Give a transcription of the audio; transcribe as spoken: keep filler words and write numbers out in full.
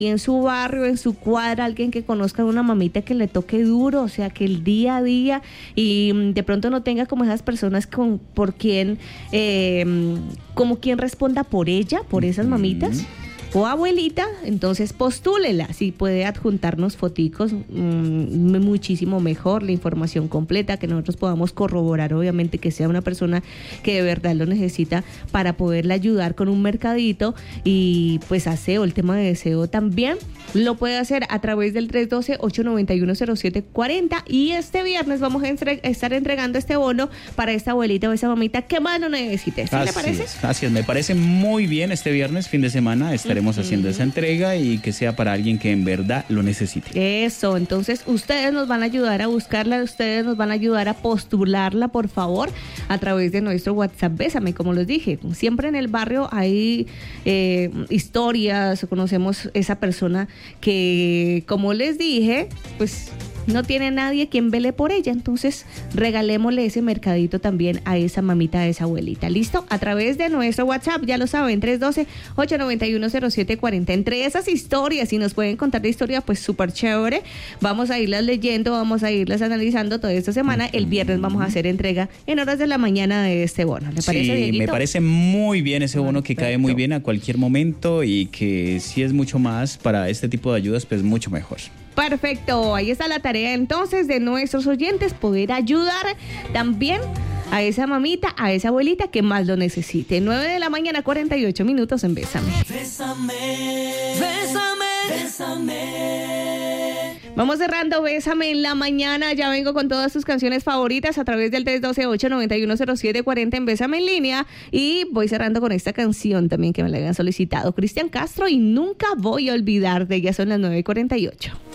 en su barrio, en su cuadra, alguien que conozca a una mamita que le toque duro, o sea, que el día a día y de pronto no tenga como esas personas con por quien, eh, como quien responda por ella, por esas mamitas. O abuelita, entonces postúlela, si puede adjuntarnos foticos, mmm, muchísimo mejor, la información completa, que nosotros podamos corroborar, obviamente, que sea una persona que de verdad lo necesita para poderle ayudar con un mercadito y pues aseo, el tema de deseo también, lo puede hacer a través del tres uno dos, ocho nueve uno, cero siete cuatro cero y este viernes vamos a entre- estar entregando este bono para esta abuelita o esa mamita que más lo necesite, ¿sí le parece? Es, así es, me parece muy bien. Este viernes, fin de semana, estaremos uh-huh. haciendo esa entrega y que sea para alguien que en verdad lo necesite. Eso, entonces ustedes nos van a ayudar a buscarla, ustedes nos van a ayudar a postularla, por favor, a través de nuestro WhatsApp Bésame, como les dije, siempre en el barrio hay eh, historias, conocemos esa persona que, como les dije, pues no tiene nadie quien vele por ella, entonces regalémosle ese mercadito también a esa mamita, a esa abuelita, ¿listo? A través de nuestro WhatsApp, ya lo saben, tres uno dos, ocho nueve uno, cero siete cuatro cero. Entre esas historias, si nos pueden contar de historia, pues súper chévere, vamos a irlas leyendo, vamos a irlas analizando toda esta semana. El viernes vamos a hacer entrega en horas de la mañana de este bono, ¿le parece, Sí, Dieguito? Me parece muy bien ese bono, que Perfecto. cae muy bien a cualquier momento y que si es mucho más para este tipo de ayudas, pues mucho mejor. Perfecto, ahí está la tarea entonces de nuestros oyentes, poder ayudar también a esa mamita, a esa abuelita que más lo necesite. nueve de la mañana, cuarenta y ocho minutos en Bésame. Bésame, bésame, bésame. Vamos cerrando Bésame en la mañana, ya vengo con todas sus canciones favoritas a través del tres uno dos, ocho nueve uno, cero siete cuatro cero en Bésame en línea y voy cerrando con esta canción también que me la habían solicitado Cristian Castro y Nunca Voy a Olvidarte, ya son las nueve y cuarenta y ocho.